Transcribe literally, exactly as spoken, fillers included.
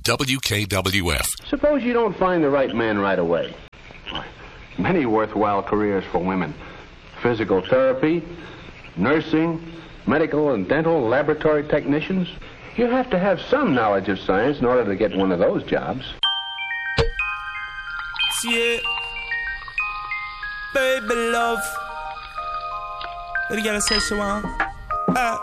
W K W F. Suppose you don't find the right man right away. Many worthwhile careers for women. Physical therapy, nursing, medical and dental laboratory technicians. You have to have some knowledge of science in order to get one of those jobs. Yeah. Baby love. What you gotta say, Shawan? Uh.